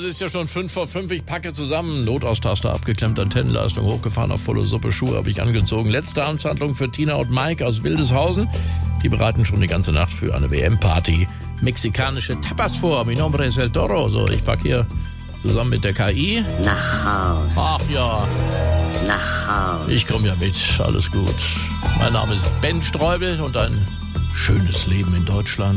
es ist ja schon 5:05, ich packe zusammen. Notaustaster abgeklemmt, Antennenleistung hochgefahren, auf volle Suppe, Schuhe habe ich angezogen. Letzte Amtshandlung für Tina und Mike aus Wildeshausen. Die bereiten schon die ganze Nacht für eine WM-Party mexikanische Tapas vor. Mi nombre es el Toro. So, ich packe hier zusammen mit der KI. Nach Haus. Ach ja, Nach Haus. ich komme ja mit, alles gut. Mein Name ist Ben Streubel und ein schönes Leben in Deutschland.